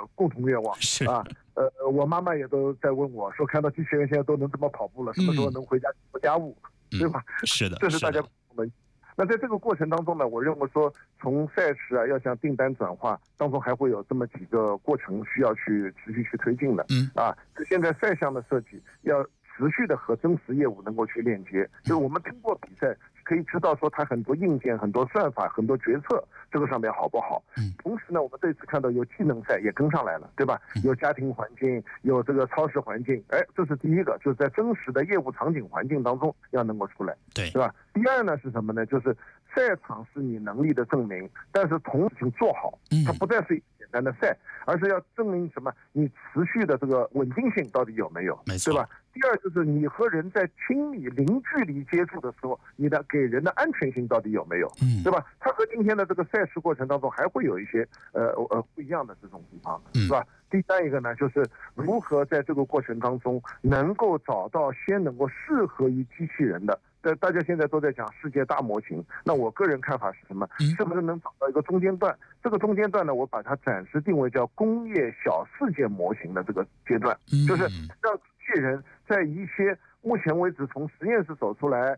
共同愿望是啊。我妈妈也都在问我说，看到机器人现在都能这么跑步了，什么时候能回家做家务，对吧？ 是的， 这是大家共同的。那在这个过程当中呢，我认为说，从赛事啊要向订单转化当中，还会有这么几个过程需要去持续去推进的。现在赛项的设计要持续的和真实业务能够去链接，就是我们通过比赛可以知道说它很多硬件、很多算法、很多决策这个上面好不好。同时呢，我们这次看到有技能赛也跟上来了，对吧？有家庭环境，有这个超市环境，这是第一个，就是在真实的业务场景环境当中要能够出来， 对吧？第二呢是什么呢？就是赛场是你能力的证明，但是同时做好，它不再是简单的赛，而是要证明什么？你持续的这个稳定性到底有没有， 没错， 对吧？第二就是你和人在亲密零距离接触的时候，你的给人的安全性到底有没有，对吧？它和今天的这个赛事过程当中还会有一些不一样的这种地方，是吧？第三一个呢，就是如何在这个过程当中能够找到先能够适合于机器人的。大家现在都在讲世界大模型，那我个人看法是什么？是不是能找到一个中间段？这个中间段呢，我把它暂时定为叫工业小世界模型的这个阶段，就是让机器人在一些目前为止从实验室走出来